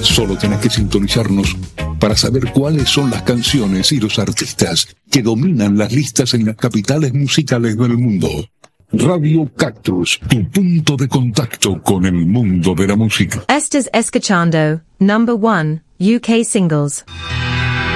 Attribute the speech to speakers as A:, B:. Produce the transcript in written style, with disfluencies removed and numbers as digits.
A: Solo tenés que sintonizarnos para saber cuáles son las canciones y los artistas que dominan las listas en las capitales musicales del mundo. Radio Cactus, tu punto de contacto con el mundo de la música.
B: Estás escuchando number 1 UK singles.